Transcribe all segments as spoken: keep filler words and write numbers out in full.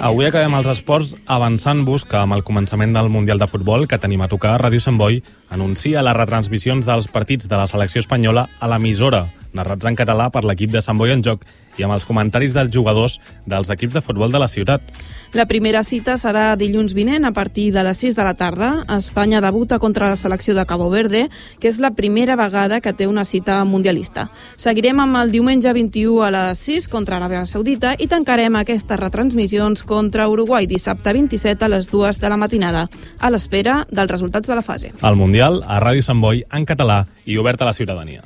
Avui acabem els esports avançant-vos que amb el començament del Mundial de Futbol que tenim a tocar, Ràdio Sant Boi anuncia les retransmissions dels partits de la selecció espanyola a l'emissora, narrats en català per l'equip de Sant Boi en Joc i amb els comentaris dels jugadors dels equips de futbol de la ciutat. La primera cita serà dilluns vinent a partir de les sis de la tarda. Espanya debuta contra la selecció de Cabo Verde, que és la primera vegada que té una cita mundialista. Seguirem amb el diumenge vint-i-u a les sis contra Aràbia Saudita i tancarem aquestes retransmissions contra Uruguai dissabte vint-i-set a les dues de la matinada, a l'espera dels resultats de la fase. El Mundial a Ràdio Sant Boi en català i obert a la ciutadania.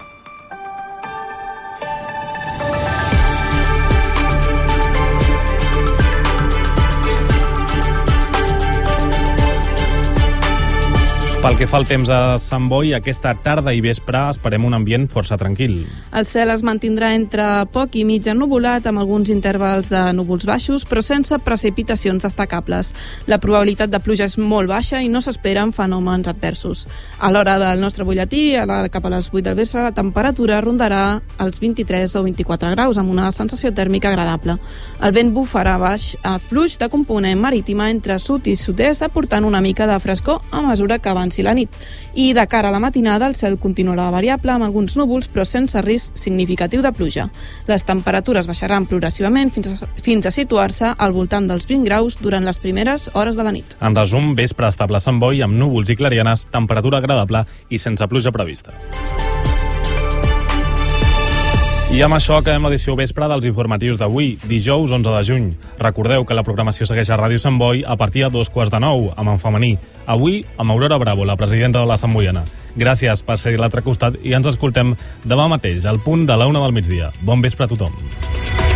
Pel que fa al temps a Sant Boi, aquesta tarda i vespre esperem un ambient força tranquil. El cel es mantindrà entre poc i mig ennuvolat, amb alguns intervals de núvols baixos, però sense precipitacions destacables. La probabilitat de pluja és molt baixa i no s'esperen fenòmens adversos. A l'hora del nostre butlletí, cap a les vuit del vespre, la temperatura rondarà els vint-i-tres o vint-i-quatre graus, amb una sensació tèrmica agradable. El vent bufarà baix a fluix de component marítima entre sud i sud-est, aportant una mica de frescor a mesura que avança la nit. I de cara a la matinada el cel continuarà variable amb alguns núvols però sense risc significatiu de pluja. Les temperatures baixaran progressivament fins a, fins a situar-se al voltant dels vint graus durant les primeres hores de la nit. En resum, vespre estable a Sant Boi amb núvols i clarianes, temperatura agradable i sense pluja prevista. I amb això acabem l'edició vespre dels informatius d'avui, dijous onze de juny. Recordeu que la programació segueix a Ràdio Sant Boi a partir de dos quarts de nou, amb en femení. Avui, amb Aurora Bravo, la presidenta de la Sant Boiana. Gràcies per ser a l'altre costat i ens escoltem demà mateix, al punt de la una del migdia. Bon vespre a tothom.